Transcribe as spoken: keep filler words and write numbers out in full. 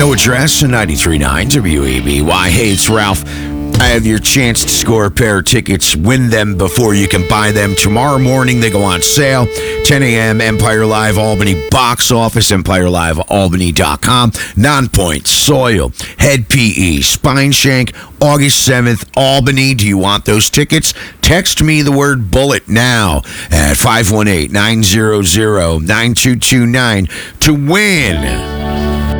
No address, ninety-three point nine W A B Y. Hey, it's Ralph. I have your chance to score a pair of tickets. Win them before you can buy them. Tomorrow morning, they go on sale. ten a.m. Empire Live Albany box office, empire live albany dot com. Non-point, soil, head P E, spine shank, August seventh, Albany. Do you want those tickets? Text me the word bullet now at five one eight, nine zero zero, nine two two nine to win.